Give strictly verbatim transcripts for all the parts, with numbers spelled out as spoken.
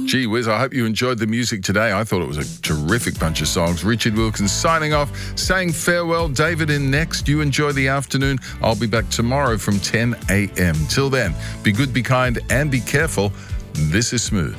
Gee whiz, I hope you enjoyed the music today. I thought it was a terrific bunch of songs. Richard Wilkins signing off, saying farewell. David in next. You enjoy the afternoon. I'll be back tomorrow from ten a.m. Till then, be good, be kind, and be careful. This is Smooth.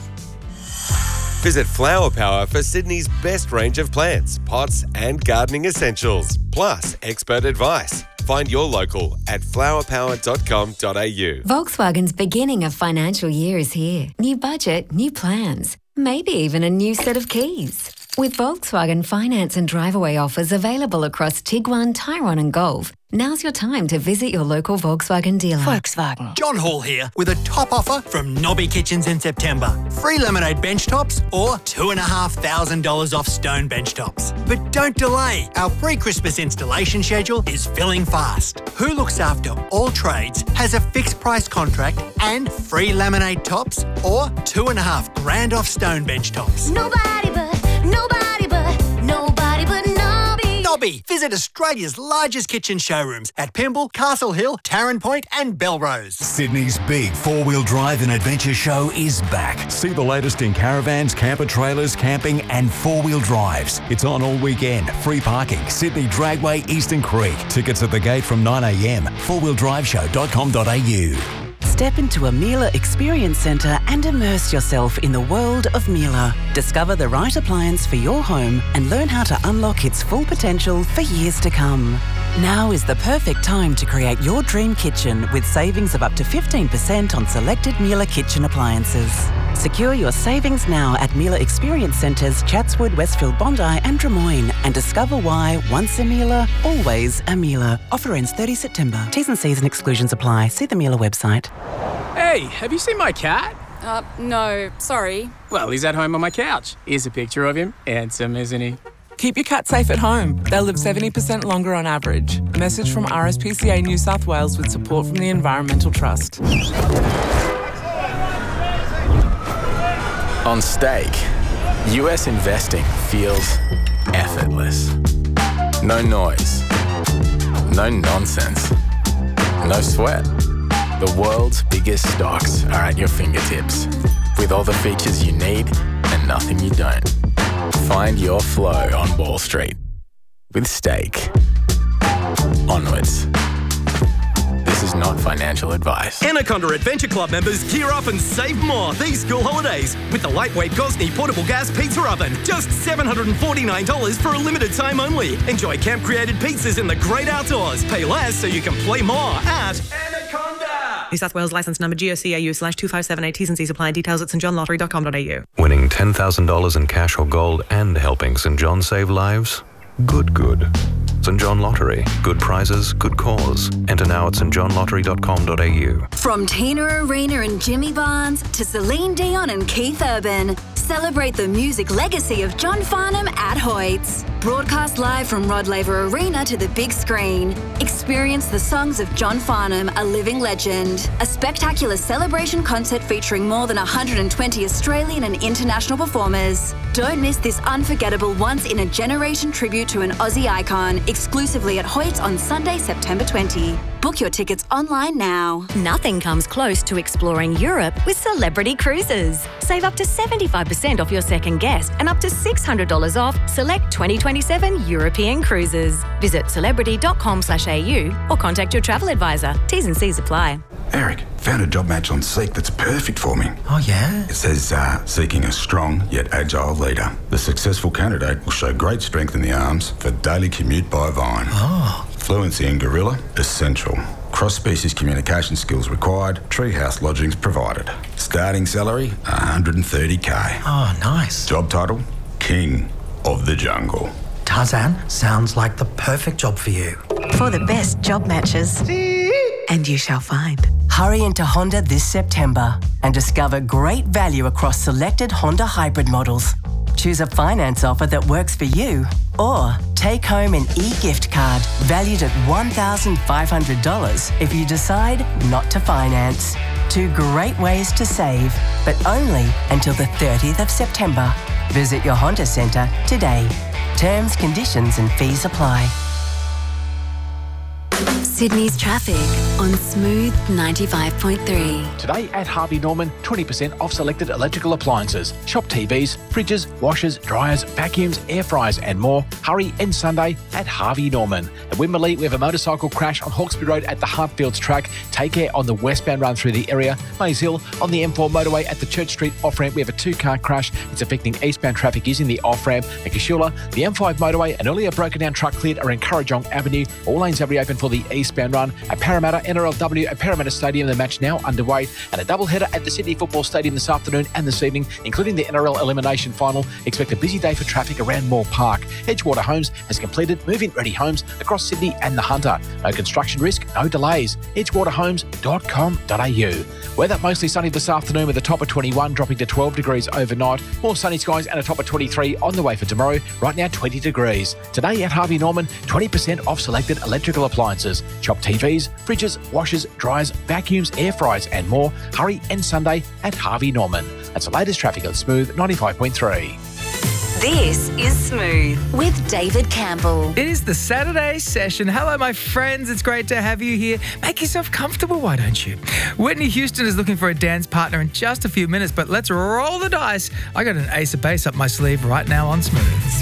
Visit Flower Power for Sydney's best range of plants, pots, and gardening essentials, plus expert advice. Find your local at flower power dot com dot a u. Volkswagen's beginning of financial year is here. New budget, new plans, maybe even a new set of keys. With Volkswagen finance and drive-away offers available across Tiguan, Tyrone and Golf, now's your time to visit your local Volkswagen dealer. Volkswagen. John Hall here with a top offer from Nobby Kitchens in September. Free laminate bench tops or two and a half thousand dollars off stone bench tops. But don't delay. Our pre-Christmas installation schedule is filling fast. Who looks after all trades has a fixed price contract and free laminate tops or two and a half grand off stone bench tops. Nobody but, nobody but, nobody but Nobby. Nobby. Visit Australia's largest kitchen showrooms at Pymble, Castle Hill, Tarrant Point and Belrose. Sydney's big four-wheel drive and adventure show is back. See the latest in caravans, camper trailers, camping and four-wheel drives. It's on all weekend. Free parking. Sydney Dragway, Eastern Creek. Tickets at the gate from nine a.m. four wheel drive show dot com dot a u. Step into a Miele Experience Centre and immerse yourself in the world of Miele. Discover the right appliance for your home and learn how to unlock its full potential for years to come. Now is the perfect time to create your dream kitchen with savings of up to fifteen percent on selected Miele kitchen appliances. Secure your savings now at Miele Experience Centres, Chatswood, Westfield, Bondi and Drummoyne, and discover why once a Miele, always a Miele. Offer ends thirtieth September. T's and C's and exclusions apply. See the Miele website. Hey, have you seen my cat? Uh, no, sorry. Well, he's at home on my couch. Here's a picture of him. Handsome, isn't he? Keep your cat safe at home. They'll live seventy percent longer on average. A message from R S P C A New South Wales with support from the Environmental Trust. On Stake, U S investing feels effortless. No noise. No nonsense. No sweat. The world's biggest stocks are at your fingertips, with all the features you need and nothing you don't. Find your flow on Wall Street with Stake. Onwards. This is not financial advice. Anaconda Adventure Club members gear up and save more these school holidays with the lightweight Gosney portable gas pizza oven. Just seven hundred forty-nine dollars for a limited time only. Enjoy camp-created pizzas in the great outdoors. Pay less so you can play more at Anaconda. New South Wales licence number G O C A U slash two five seven eight. T's and C's apply. Details at st john lottery dot com dot a u. Winning ten thousand dollars in cash or gold and helping St John save lives? Good, good. St John Lottery. Good prizes, good cause. Enter now at st john lottery dot com dot a u. From Tina Arena and Jimmy Barnes to Celine Dion and Keith Urban, celebrate the music legacy of John Farnham at Hoyts. Broadcast live from Rod Laver Arena to the big screen. Experience the songs of John Farnham, a living legend. A spectacular celebration concert featuring more than one hundred twenty Australian and international performers. Don't miss this unforgettable once-in-a-generation tribute to an Aussie icon, exclusively at Hoyts on Sunday, September twentieth. Book your tickets online now. Nothing comes close to exploring Europe with Celebrity Cruises. Save up to seventy-five percent off your second guest and up to six hundred dollars off select twenty twenty-seven European cruises. Visit celebrity dot com slash a u or contact your travel advisor. T's and C's apply. Eric, found a job match on Seek that's perfect for me. Oh, yeah? It says, uh, seeking a strong yet agile leader. The successful candidate will show great strength in the arms for daily commute by Vine. Oh. Fluency in Gorilla, essential. Cross-species communication skills required, treehouse lodgings provided. Starting salary, one hundred thirty k. Oh, nice. Job title, King of the Jungle. Tarzan, sounds like the perfect job for you. For the best job matches. And you shall find. Hurry into Honda this September and discover great value across selected Honda hybrid models. Choose a finance offer that works for you or take home an e-gift card valued at one thousand five hundred dollars if you decide not to finance. Two great ways to save, but only until the thirtieth of September. Visit your Honda Centre today. Terms, conditions and fees apply. Sydney's traffic on Smooth ninety-five point three. Today at Harvey Norman, twenty percent off selected electrical appliances. Shop T Vs, fridges, washers, dryers, vacuums, air fryers and more. Hurry in Sunday at Harvey Norman. At Wimberley, we have a motorcycle crash on Hawkesbury Road at the Hartfields track. Take care on the westbound run through the area. Mays Hill on the M four motorway at the Church Street off-ramp, we have a two-car crash. It's affecting eastbound traffic using the off-ramp. At Kashula, the M five motorway, an earlier broken down truck cleared around Currajong Avenue. All lanes have reopened for the eastbound run. At Parramatta, N R L W at Parramatta Stadium, the match now underway. And a doubleheader at the Sydney Football Stadium this afternoon and this evening, including the N R L Elimination Final. Expect a busy day for traffic around Moore Park. Edgewater Homes has completed move-in-ready homes across Sydney and the Hunter. No construction risk, no delays. edgewater homes dot com dot a u. Weather mostly sunny this afternoon with a top of twenty-one dropping to twelve degrees overnight. More sunny skies and a top of twenty-three on the way for tomorrow. Right now twenty degrees. Today at Harvey Norman, twenty percent off selected electrical appliances. Shop T Vs, fridges, washers, dryers, vacuums, air fryers and more. Hurry and Sunday at Harvey Norman. That's the latest traffic on Smooth ninety-five point three. This is Smooth with David Campbell. It is the Saturday session. Hello, my friends. It's great to have you here. Make yourself comfortable, why don't you? Whitney Houston is looking for a dance partner in just a few minutes, but let's roll the dice. I got an ace of base up my sleeve right now on Smooth.